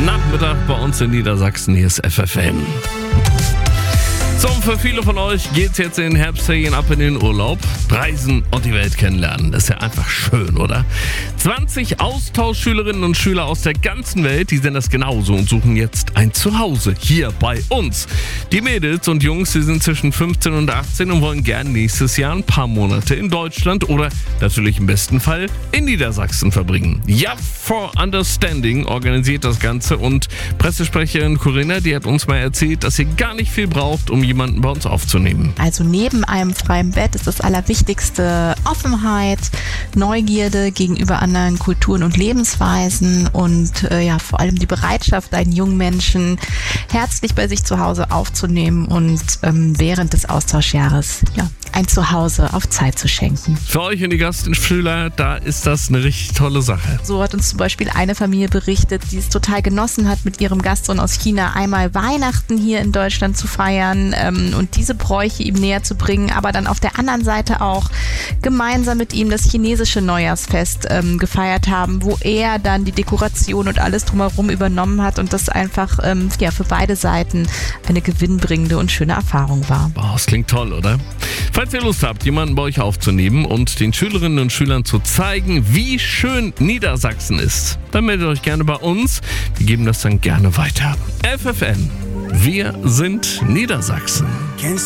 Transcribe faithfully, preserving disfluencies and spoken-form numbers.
Nachmittag bei uns in Niedersachsen. Hier ist F F N. So, und für viele von euch geht's jetzt in den Herbstferien ab in den Urlaub. Reisen und die Welt kennenlernen. Das ist ja einfach schön, oder? zwanzig Austauschschülerinnen und Schüler aus der ganzen Welt, die sehen das genauso und suchen jetzt ein Zuhause hier bei uns. Die Mädels und Jungs, die sind zwischen fünfzehn und achtzehn und wollen gern nächstes Jahr ein paar Monate in Deutschland oder natürlich im besten Fall in Niedersachsen verbringen. Ja, for Understanding organisiert das Ganze und Pressesprecherin Corinna, die hat uns mal erzählt, dass ihr gar nicht viel braucht, um jemanden bei uns aufzunehmen. Also neben einem freien Bett ist das Allerwichtigste Offenheit, Neugierde gegenüber anderen Kulturen und Lebensweisen und äh, ja vor allem die Bereitschaft, einen jungen Menschen herzlich bei sich zu Hause aufzunehmen und ähm, während des Austauschjahres ja, ein Zuhause auf Zeit zu schenken. Für euch und die Gastschüler, da ist das eine richtig tolle Sache. So hat uns zum Beispiel eine Familie berichtet, die es total genossen hat, mit ihrem Gastsohn aus China einmal Weihnachten hier in Deutschland zu feiern ähm, und diese Bräuche ihm näher zu bringen, aber dann auf der anderen Seite auch gemeinsam mit ihm das chinesische Neujahrsfest ähm, gefeiert haben, wo er dann die Dekoration und alles drumherum übernommen hat und das einfach ähm, ja, für beide Seiten eine gewinnbringende und schöne Erfahrung war. Boah, das klingt toll, oder? Falls ihr Lust habt, jemanden bei euch aufzunehmen und den Schülerinnen und Schülern zu zeigen, wie schön Niedersachsen ist, dann meldet euch gerne bei uns. Wir geben das dann gerne weiter. F F N, wir sind Niedersachsen.